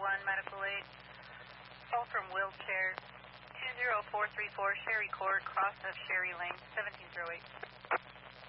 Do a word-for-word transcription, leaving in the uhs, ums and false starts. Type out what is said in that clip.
one, medical aid. Call from wheelchair two zero four three four Sherry Court, cross of Sherry Lane, seventeen oh eight.